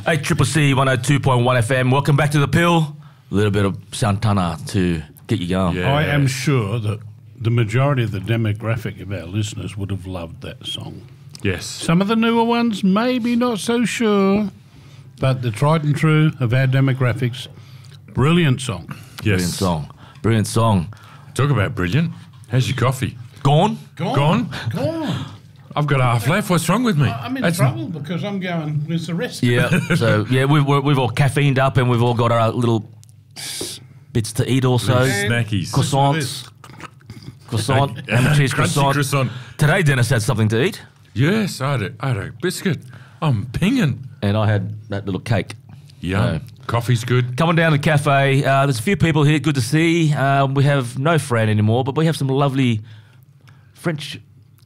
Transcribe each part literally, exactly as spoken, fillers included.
Hey, Triple C one oh two point one F M. Welcome back to the Pill. A little bit of Santana to get you going. Yeah. I am sure that the majority of the demographic of our listeners would have loved that song. Yes. Some of the newer ones, maybe not so sure, but the tried and true of our demographics, brilliant song. Yes. Brilliant song. Brilliant song. Talk about brilliant. How's your coffee? Gone? Gone. Gone? Gone. I've got half left. What's wrong with me? I'm in That's- trouble because I'm going, where's the rest? Yeah. So, yeah, we've, we're, we've all caffeined up and we've all got our little bits to eat also. Snackies. Croissants. Croissant. Ham and cheese Crunchy croissant. croissant. Today, Dennis had something to eat. Yes, I had a, I had a biscuit. I'm pinging. And I had that little cake. Yum. Coffee's good. Come on down to the cafe. Uh, there's a few people here. Good to see. Um, we have no Fran anymore, but we have some lovely French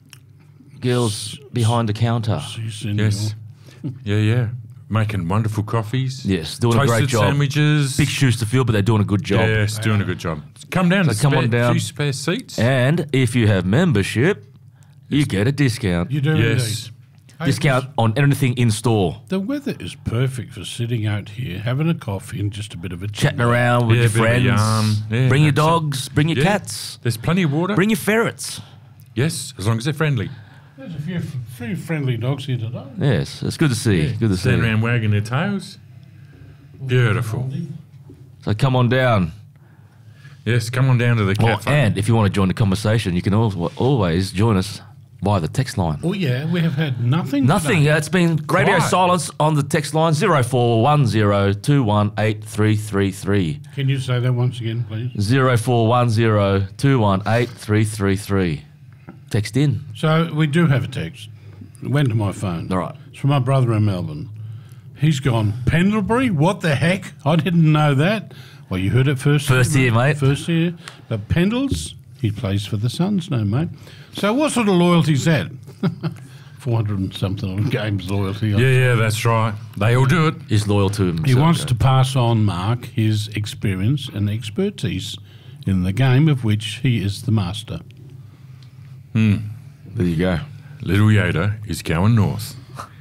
girls behind the counter. Yes. Yeah, yeah. Making wonderful coffees. Yes, doing Toasted a great job. sandwiches. Big shoes to fill, but they're doing a good job. Yes, doing a good job. Come down So to come spare, on down. few spare seats. And if you have membership, you get a discount. You do Yes. indeed. Hey, Discount on anything in store. The weather is perfect for sitting out here, having a coffee and just a bit of a Chatting chat. around with Yeah, your a bit of a friends. yarn. Yeah, bring your that's it. dogs, bring your Yeah. cats, There's plenty of water. bring your ferrets. Yes, as long as they're friendly. There's a few, few friendly dogs here today. Yes, it's good to see. Good to see. Stand around wagging their tails. Beautiful. So come on down. Yes, come on down to the Oh, cafe. and if you want to join the conversation, you can al- always join us via the text line. Oh, yeah, we have had nothing. Nothing. today. Uh, It's been radio Quiet. silence on the text line zero four one zero two one eight three three three. Can you say that once again, please? zero four one zero two one eight three three three. Text in. So we do have a text. It went to my phone. All right. It's from my brother in Melbourne. He's gone, Pendlebury? What the heck? I didn't know that. Well, you heard it first. First here, mate. First here. But Pendles, he plays for the Suns now, mate. So what sort of loyalty is that? four hundred and something on games loyalty. Yeah, yeah, that's right. They all do it. He's loyal to him. He wants to pass on, Mark, his experience and expertise in the game of which he is the master. There you go. Little Yoda is going north.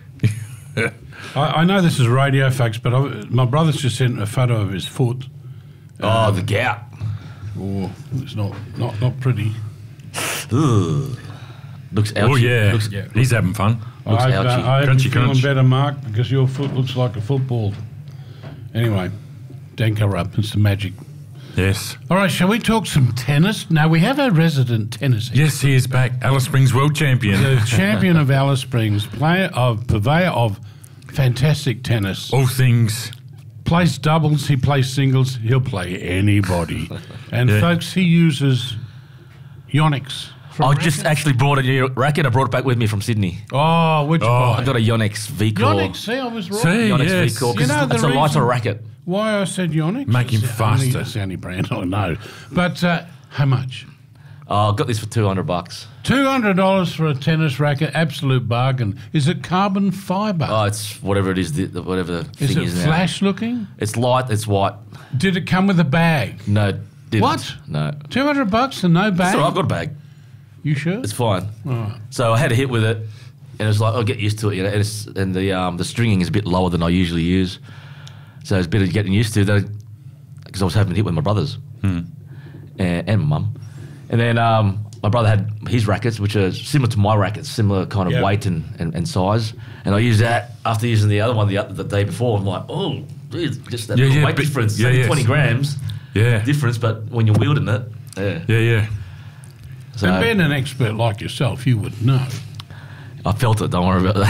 I, I know this is radio, folks, but I, my brother's just sent a photo of his foot. Oh, the gout. Oh, it's not, not, not pretty. Ugh. Looks ouchy. Oh, yeah. Looks, Yeah. He's having fun. Looks I, uh, ouchy. I hope Crunchy you're feeling crunch. better, Mark, because your foot looks like a football. Anyway, don't go up. It's the magic. Yes. All right, shall we talk some tennis? Now, we have a resident tennis Yes, he is back. Alice Springs world champion. the champion of Alice Springs, player of purveyor of fantastic tennis. All things. Plays doubles, he plays singles, he'll play anybody. And Yeah. folks, he uses Yonex. from I just racket. actually brought a new racket. I brought it back with me from Sydney. Oh, which Oh, I oh, got a Yonex V-Core. Yonex, see, I was right. See? Yonex Yes. V-Core. 'cause You know the it's a lighter reason- racket. Why I said Yonex? Make him It's the only- faster. That's the only brand I know. But uh, how much? Oh, I got this for two hundred bucks. two hundred dollars for a tennis racket, absolute bargain. Is it carbon fibre? Oh, it's whatever it is, the, the- whatever the is thing it is now. flash looking? It's light, it's white. Did it come with a bag? No, didn't. What? No. two hundred bucks and no bag? So I've got a bag. You sure? It's fine. Oh. So I had a hit with it, and it's like I'll get used to it, you know. And, it's, and the um, the stringing is a bit lower than I usually use, so it's a bit of getting used to. Because I was having a hit with my brothers and, and my mum, and then um, my brother had his rackets, which are similar to my rackets, similar kind of Yep. weight and, and, and size. And I used that after using the other one the, the day before. I'm like, oh, geez, just that Yeah, little yeah, weight but- difference, yeah, only yes. twenty grams Yeah. difference, but when you're wielding it, yeah. Yeah, yeah. So And being an expert like yourself, you would know. I felt it. Don't worry about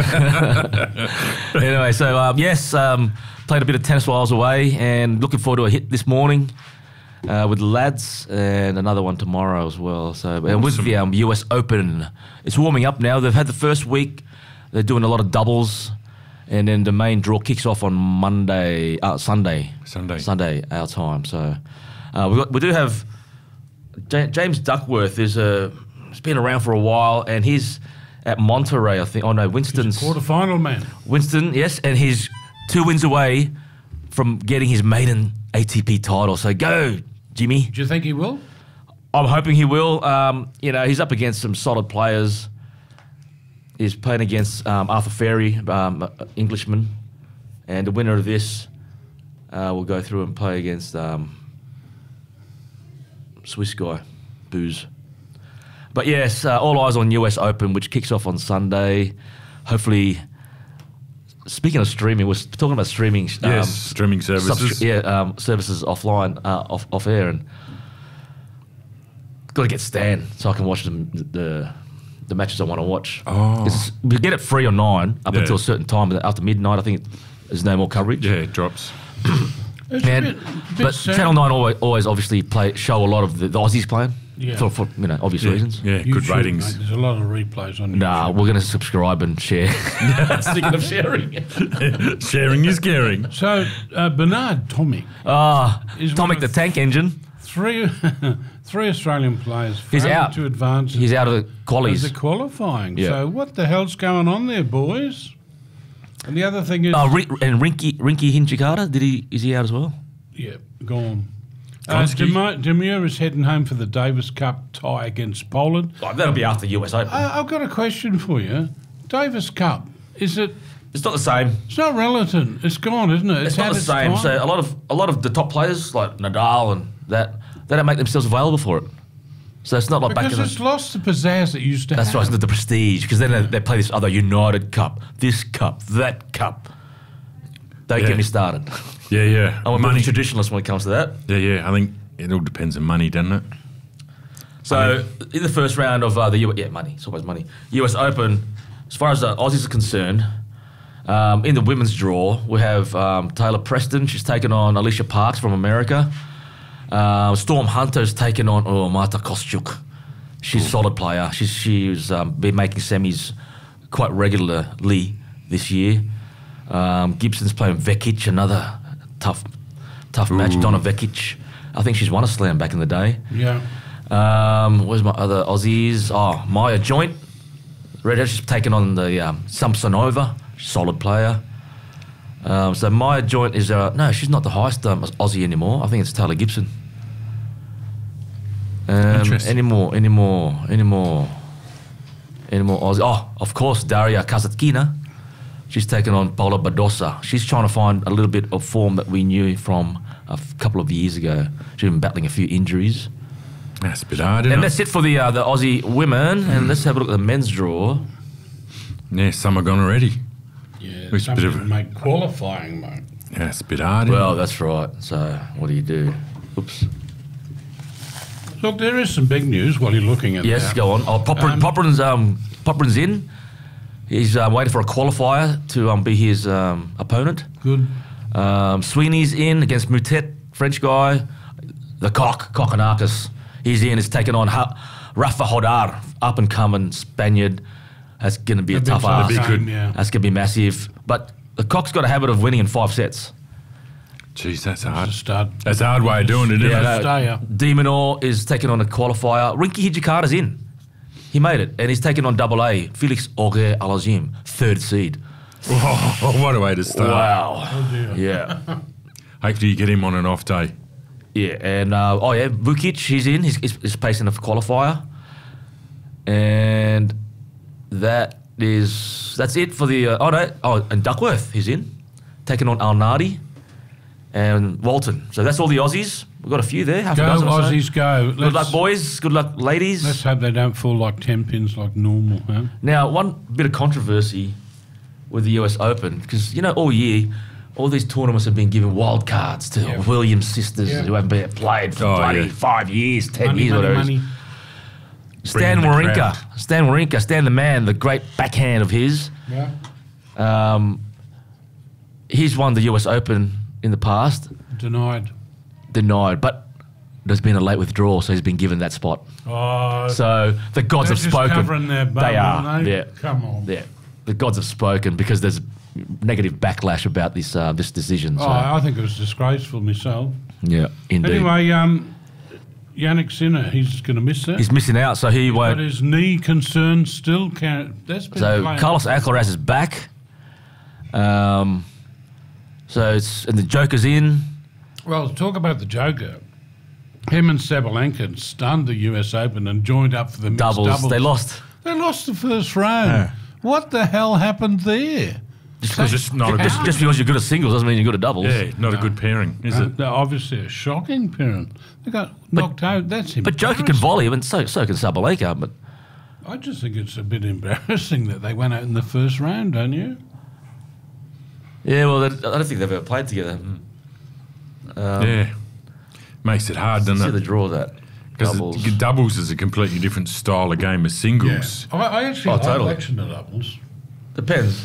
that. Anyway, so um, yes, um, played a bit of tennis while I was away, and looking forward to a hit this morning uh, with the lads, and another one tomorrow as well. So and with the um, U S Open, it's warming up now. They've had the first week. They're doing a lot of doubles, and then the main draw kicks off on Monday, uh, Sunday, Sunday. Sunday our time. So uh, we got, we do have Ja- James Duckworth is a. He's been around for a while, and he's at Monterey, I think. Oh no, Winston's Quarter-final man. Winston, yes, and he's two wins away from getting his maiden A T P title. So go, Jimmy. Do you think he will? I'm hoping he will. Um, you know, he's up against some solid players. He's playing against um, Arthur Ferry, um, Englishman, and the winner of this uh, will go through and play against um, Swiss guy, Booze. But yes, uh, all eyes on U S Open, which kicks off on Sunday. Hopefully, speaking of streaming, we're talking about streaming. Um, Yes, streaming services. subs- yeah, um, services offline, uh, off off air, and got to get Stan so I can watch the the, the matches I want to watch. Oh. It's- we get it free on nine up Yeah. until a certain time, but after midnight, I think there's no more coverage. Yeah, it drops. It's a And, bit- bit but sad. Channel Nine always, always obviously play show a lot of the, the Aussies playing Yeah. for, for you know obvious Yeah, reasons. yeah, You good should, ratings. mate. There's a lot of replays on Nah, YouTube. we're going to subscribe and share. Speaking of sharing, Sharing is caring. So, uh, Bernard Tomic, ah, Is one Tomic of- the tank engine. three three Australian players He's failed out. to advance He's out of the as qualies. the qualifying. Yeah. So, what the hell's going on there, boys? And the other thing is, Oh, Ri- and Rinky Rinky Hinchikata, did he? Is he out as well? yeah, gone. Uh, Gonski. Demir, Demir is heading home for the Davis Cup tie against Poland. Oh, that'll be after U S Open. I, I've got a question for you. Davis Cup, is it? it's not the same. It's not relative. It's gone, isn't it? It's, not had the same. time. So a lot of a lot of the top players like Nadal and that they don't make themselves available for it. So it's not like back because in it's the. lost the pizzazz it used to That's have. right, it's not the prestige because then they, they play this other United Cup, this cup, that cup. Don't Yeah. get me started. Yeah, yeah. I'm a money. money traditionalist when it comes to that. Yeah, yeah. I think it all depends on money, doesn't it? So in the first round of uh, the U yeah money, it's always money. U S Open, as far as the Aussies are concerned, um, in the women's draw we have um, Taylor Preston. She's taken on Alicia Parks from America. Uh, Storm Hunter's taken on oh, Marta Kostyuk. She's a solid player. She's she's um, been making semis quite regularly this year. Um, Gibson's playing Vekic, another tough tough match. Donna Vekic. I think she's won a slam back in the day. Yeah. Um, where's my other Aussies? Oh, Maya Joint. Redhead, she's taken on the um, Samsonova, solid player. Um, so Maya Joint is, uh, no, she's not the highest um, Aussie anymore. I think it's Taylor Gibson. Um, Interesting. any more, any more, any more, any more Aussie? Oh, of course, Daria Kasatkina. She's taken on Paula Badosa. She's trying to find a little bit of form that we knew from a f- couple of years ago. She's been battling a few injuries. That's a bit hard, isn't And it? that's it for the uh, the Aussie women. And let's have a look at the men's draw. Yeah, some are gone already. Yeah. It's a bit of Something a- to make qualifying, mate. Yeah, it's a bit hard, isn't Well, it? that's right. So what do you do? Oops. Look, there is some big news while you're looking at Yes, that. go on. Oh, Popper, Um, Popperin's um, Popperin's in. He's uh, waiting for a qualifier to um, be his um, opponent. Good. Um, Sweeney's in against Moutet, French guy. The cock, Kokonakis. He's in. He's taken on ha- Rafa Hodar, up and coming Spaniard. That's going to be a, A big tough tough ask. game, yeah. That's going to be massive. But the cock's got a habit of winning in five sets. Jeez, that's To hard. start. That's a hard way of doing it, isn't Yeah, it? no, Stayer. Demonor is taking on a qualifier. Rinky Hijikata's in. He made it. And he's taking on double A. Felix Auger Alazim, third seed. Oh, what a way to start. Wow. Oh, dear. Yeah. Hopefully you get him on an off day. Yeah. And, uh, oh, yeah, Vukic, he's in. He's, he's, he's pacing a qualifier. And that is, that's it for the, uh, oh, no. Oh, and Duckworth, he's in. Taking on Al Nadi and Walton. So that's all the Aussies. We've got a few there. Half a Go, dozen or so. Aussies, go. Good luck, Let's, boys. Good luck, ladies. let's hope they don't fall like ten pins like normal, huh? Now, one bit of controversy with the U S Open, because, you know, all year, all these tournaments have been given wild cards to Yeah. Williams sisters Yeah. who haven't been played for Oh, bloody yeah. five years, ten Money, years, money, whatever it is. money. Stan Bring the Wawrinka. crowd. Stan Wawrinka, Stan the man, the great backhand of his. Yeah. Um, he's won the U S Open in the past, Denied. denied, but there's been a late withdrawal, so he's been given that spot. Oh, So the gods they're have just spoken. covering their bum, they are. aren't they? Yeah. Come on. Yeah, the gods have spoken because there's negative backlash about this uh, this decision. So. Oh, I think it was disgraceful myself. Yeah, indeed. Anyway, um, Yannick Sinner, he's going to miss that. He's missing out, so he But won't. his knee concern still can't. That's been So playing- Carlos Alcaraz is back. Um, so it's and the Joker's in. Well, talk about the Joker. Him and Sabalenka stunned the U S Open and joined up for the mixed Doubles. doubles. They lost. They lost the first round. What the hell happened there? Just It's because, just not a good. just, just because you're good at singles doesn't mean you're good at doubles. Yeah, not a good pairing, is Uh, it? they're obviously a shocking parent. They got knocked out. That's But Joker can embarrassing. volley, and so so can Sabalenka. But I just think it's a bit embarrassing that they went out in the first round, don't you? yeah, well, they- I don't think they've ever played together. Um, Yeah, makes it hard, See doesn't the it? draw that Because doubles. doubles is a completely different style of game as singles. I, I actually Oh, like totally. watching the doubles. Depends.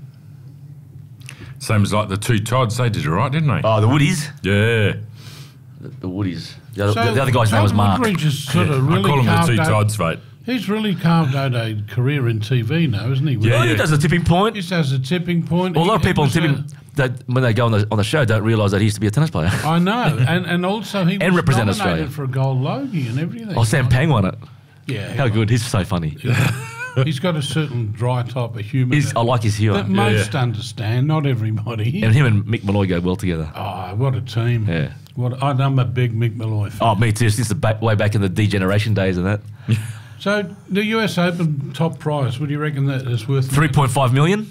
Same as like the two Todds, they did it right, didn't they? Oh, the Woodies. Yeah, The, the Woodies. The other, the other guy's name was Todd Mark. Woodbridge has sort Yeah, of really I call them the carved two out, Todds, mate. He's really carved out a career in T V now, isn't he? Yeah, Oh, he yeah. does a tipping point. He just has a tipping point. Well, a lot of He- he people on was tipping a- that when they go on the on the show don't realise that he used to be a tennis player. I know, and and also he was represent nominated Australia. for a gold Logie and everything. Oh, Sam Pang won it. Yeah, How good! He's so funny. He's got a certain dry type of humour He's, I that, like his humour. that most understand. Not everybody. And him and Mick Malloy go well together. Oh, what a team! Yeah. What I'm a big Mick Malloy fan. Oh, me too. Since the back, way back in the degeneration days and that. So the U S Open top prize, what do you reckon that is worth? Three point five million.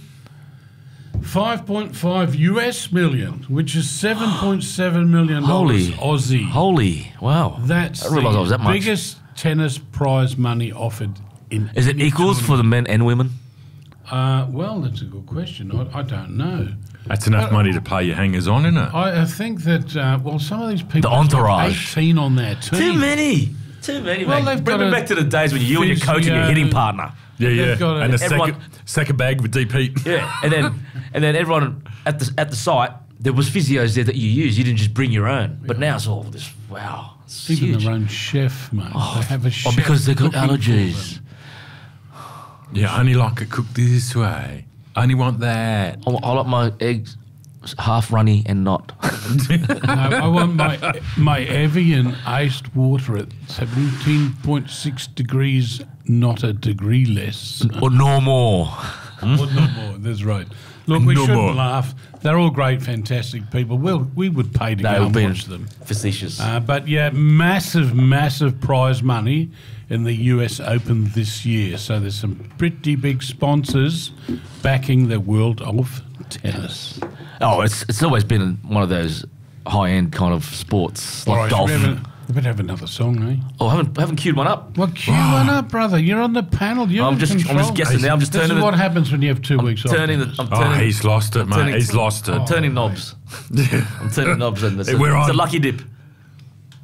Five point five U S million, which is seven point seven million dollars Holy, Aussie. Holy, wow! That's I didn't realise the it was that much. biggest tennis prize money offered in. Is it any equals for the men and women? Uh, well, that's a good question. I, I don't know. That's enough money to pay your hangers on, isn't it? I, I think that uh, well, some of these people The have got entourage. eighteen on their team. Too many. Too many. Well, mate. they've Bring got me a back to the days when you and your coach and your physio- hitting partner. Yeah, yeah. They've got a- And a Everyone- second, second bag with deep heat. Yeah, and then and then everyone at the at the site there was physios there that you used. You didn't just bring your own. But now it's all this. Wow, it's Even huge. their own chef, mate. they have a chef. Oh, because they've got cooking for allergies. them. Yeah, I only like it cooked this way. I only want that. I, I like my eggs half runny and not. No, I want my my Evian iced water at seventeen point six degrees, not a degree less. or no more. Or no more. That's right. Look, we No shouldn't more. laugh. They're all great, fantastic people. We'll, we would pay to No, go it'll and be watch them. facetious. Uh, but yeah, massive, massive prize money in the U S Open this year. So there's some pretty big sponsors backing the world of tennis. oh, it's it's always been one of those high end kind of sports like All right, golf. We, have a- we better have another song, eh? Oh, I haven't I haven't queued one up. Well, cue one up, brother. You're on the panel. You're I'm in just I'm control. just guessing now. I'm just This turning is the, what happens when you have 2 weeks off. turning the Dennis. I'm Oh, turning, he's lost it, mate. turning- He's lost it. I'm turning knobs. I'm turning knobs and it's, a, We're it's a on. lucky dip.